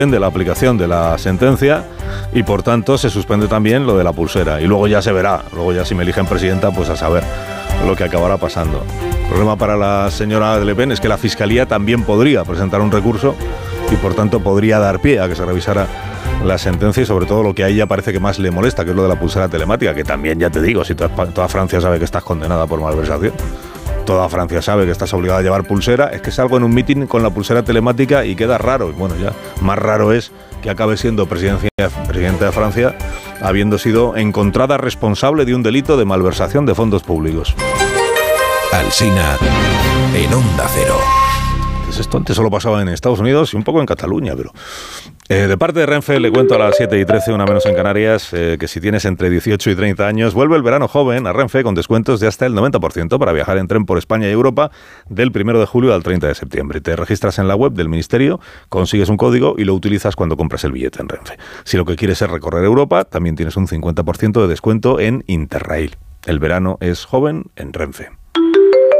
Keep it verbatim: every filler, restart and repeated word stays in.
de la aplicación de la sentencia y por tanto se suspende también lo de la pulsera y luego ya se verá, luego ya si me eligen presidenta pues a saber lo que acabará pasando. El problema para la señora Le Pen es que la Fiscalía también podría presentar un recurso y por tanto podría dar pie a que se revisara la sentencia y sobre todo lo que a ella parece que más le molesta, que es lo de la pulsera telemática, que también ya te digo, si toda, toda Francia sabe que estás condenada por malversación, toda Francia sabe que estás obligada a llevar pulsera, es que salgo en un mitin con la pulsera telemática y queda raro, y bueno, ya más raro es que acabe siendo presidencia, presidenta de Francia habiendo sido encontrada responsable de un delito de malversación de fondos públicos. Alsina en Onda Cero. Esto antes solo pasaba en Estados Unidos y un poco en Cataluña, pero... Eh, de parte de Renfe le cuento a las siete y trece, una menos en Canarias, eh, que si tienes entre dieciocho y treinta años, vuelve el verano joven a Renfe con descuentos de hasta el noventa por ciento para viajar en tren por España y Europa del primero de julio al treinta de septiembre. Te registras en la web del Ministerio, consigues un código y lo utilizas cuando compras el billete en Renfe. Si lo que quieres es recorrer Europa, también tienes un cincuenta por ciento de descuento en Interrail. El verano es joven en Renfe.